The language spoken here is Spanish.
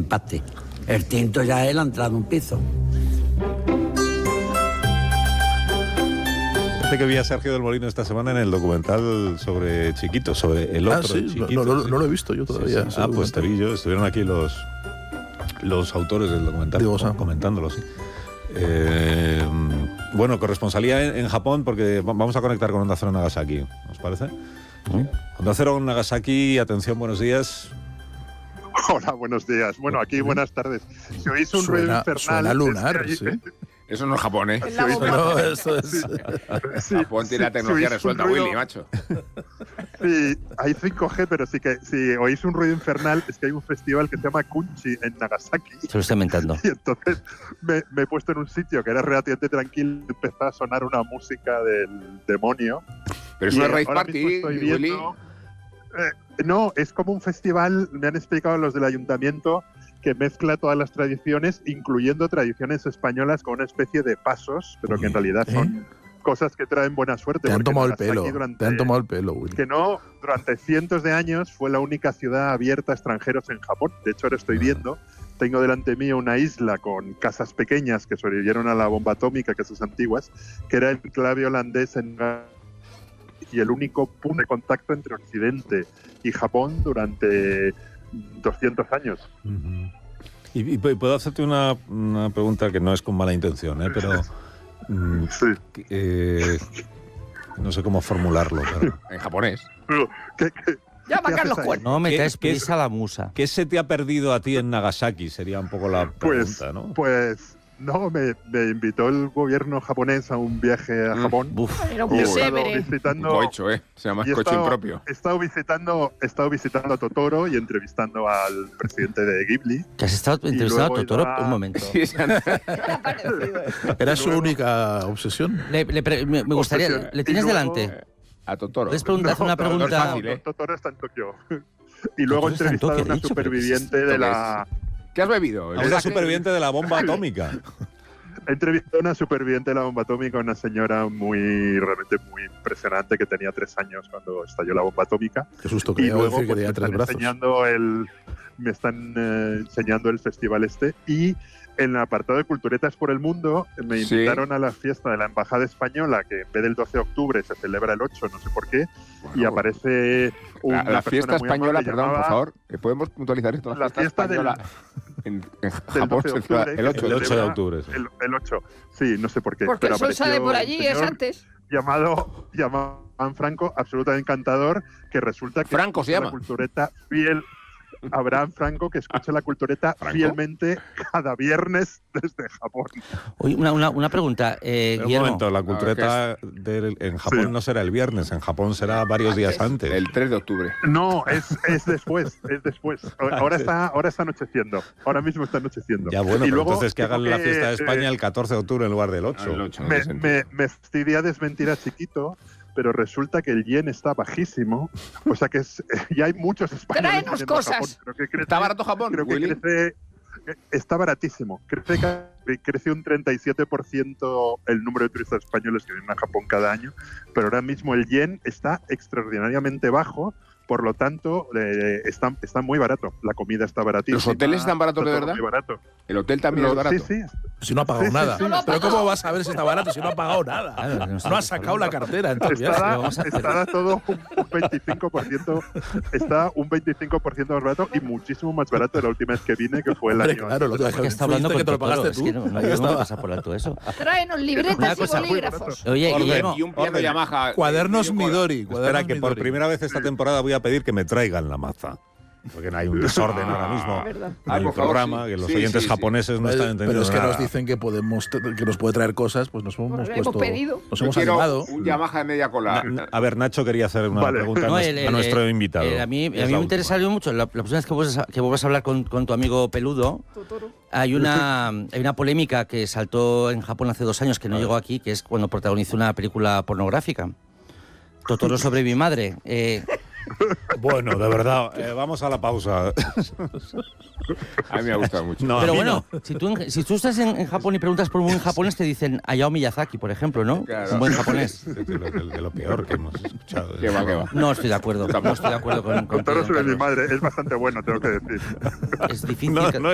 impacte. El tinto ya es la entrada de un piso. Fíjate que vi a Sergio del Molino esta semana en el documental sobre Chiquito, sobre el otro Chiquito. No lo he visto yo todavía. Sí. Pues te vi yo, estuvieron aquí los autores del documental comentándolo, sí. Bueno, corresponsalía en Japón, porque vamos a conectar con Onda Cero Nagasaki, ¿os parece? Onda Cero Nagasaki, atención, buenos días. Hola, buenos días. Bueno, aquí buenas tardes. Si oís un ruido infernal... Suena lunar, sí. Eso no es Japón, ¿eh? No, eso es... Japón tiene la tecnología resuelta, Willy, macho. Sí, hay 5G, pero sí que si oís un ruido infernal es que hay un festival que se llama Kunchi en Nagasaki. Se lo está inventando. Y entonces me he puesto en un sitio que era relativamente tranquilo y empezó a sonar una música del demonio. Pero es una rave party, Willy. No, es como un festival, me han explicado los del ayuntamiento, que mezcla todas las tradiciones, incluyendo tradiciones españolas con una especie de pasos, pero que en realidad son cosas que traen buena suerte. Te han tomado el pelo, Willy. Que no, durante cientos de años fue la única ciudad abierta a extranjeros en Japón. De hecho, ahora estoy viendo, tengo delante mío una isla con casas pequeñas que sobrevivieron a la bomba atómica, casas antiguas, que era el enclave holandés y el único punto de contacto entre Occidente y Japón durante 200 años. Y puedo hacerte una pregunta que no es con mala intención, pero no sé cómo formularlo. Pero... en japonés. Llama a Carlos Cuerno. No metáis prisa a la musa. ¿Qué se te ha perdido a ti en Nagasaki? Sería un poco la pregunta, ¿no? No, me invitó el gobierno japonés a un viaje a Japón. Era un visitando. Cocho, se llama coche impropio. He estado visitando a Totoro y entrevistando al presidente de Ghibli. ¿Que has estado entrevistando a Totoro? Un momento. ¿Era su única obsesión? Me gustaría... ¿Le tienes delante? A Totoro. ¿Puedes hacer una pregunta? Totoro está en Tokio. Y luego he entrevistado a una superviviente de la... ¿Qué has bebido? A una superviviente de la bomba atómica. He entrevistado a una superviviente de la bomba atómica, una señora realmente muy impresionante que tenía 3 años cuando estalló la bomba atómica. Qué susto que luego que tenía 3 brazos. Me están enseñando el festival y en el apartado de Culturetas por el Mundo me invitaron a la fiesta de la Embajada Española, que en vez del 12 de octubre se celebra el 8, no sé por qué, y aparece la fiesta española, perdón, por favor, ¿podemos puntualizar esto? La fiesta española en Japón se celebra el 8 de octubre. Sí. El 8, sí, no sé por qué. Porque el sol sale por allí, es antes. Llamado Franco, absolutamente encantador, que resulta que Franco se llama. La cultureta fiel... Abraham Franco, que escucha la cultureta fielmente cada viernes desde Japón. Oye, una pregunta, un momento, la cultureta en Japón no será el viernes, en Japón será varios días antes. El 3 de octubre. No, es después. Ahora está anocheciendo. Ahora mismo está anocheciendo. Ya bueno, pero entonces que hagan la fiesta de España el 14 de octubre en lugar del 8. El 8 me fastidia desmentir a Chiquito, pero resulta que el yen está bajísimo, o sea que ya hay muchos españoles. ¡Tráenos cosas! ¿Está barato Japón? Creo que está baratísimo. Crece un 37% el número de turistas españoles que vienen a Japón cada año, pero ahora mismo el yen está extraordinariamente bajo. Por lo tanto, está muy barato. La comida está baratísima. ¿Los hoteles están baratos de verdad? Muy barato. ¿El hotel también es barato? Sí. Si no ha pagado nada. Pero ¿cómo vas a ver si está barato si no ha pagado nada? No ha sacado la cartera. Está todo un 25%. Está un 25% más barato y muchísimo más barato de la última vez que vine, que fue el año. Claro, lo que está hablando que te lo pagaste tú. No pasa por alto eso. Tráenos libretas y bolígrafos. Oye, Guillermo, y un piano Yamaha. Cuadernos Midori. Espera, que por primera vez esta temporada voy a pedir que me traigan la maza. Porque no hay un desorden ahora mismo en el programa, que los oyentes japoneses no están entendiendo. Pero es que nada. Nos dicen que nos puede traer cosas, pues nos hemos puesto. Nos hemos animado. animado. Un Yamaha de media cola. A ver, Nacho quería hacer una pregunta a nuestro invitado. A mí me interesaría mucho, la próxima vez que vuelvas a hablar con tu amigo peludo, hay una polémica que saltó en Japón hace 2 años, que no llegó aquí, que es cuando protagonizó una película pornográfica. Tú sobre mi madre. Bueno, de verdad, vamos a la pausa. A mí me ha gustado mucho. Pero bueno, si tú estás en Japón y preguntas por un buen japonés, te dicen Hayao Miyazaki, por ejemplo, ¿no? Claro. Un buen japonés. De lo peor que hemos escuchado. ¿Qué va? No estoy de acuerdo. No estoy de acuerdo con Totoro sobre mi madre es bastante bueno, tengo que decir. Es difícil. No